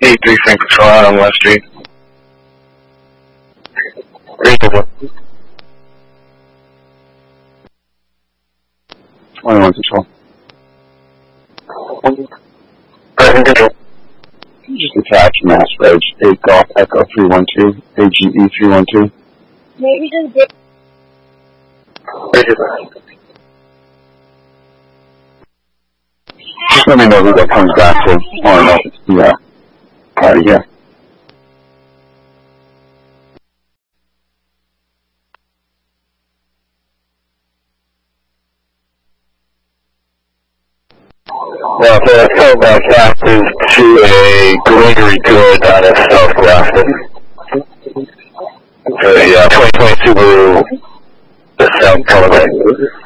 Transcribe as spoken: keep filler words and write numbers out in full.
eight three Frank Patrol out on West Street. Reasonable. twenty-one Control. Present Control. Just attach Mass Reg eight Golf Echo three one two, A G E three one two. Maybe just did. Just let me know who that comes back to. Or no, yeah. Alright, yeah. Well, the callback passes to a Gregory Good out of Southwest. For the uh, twenty twenty Subaru, the sound callback.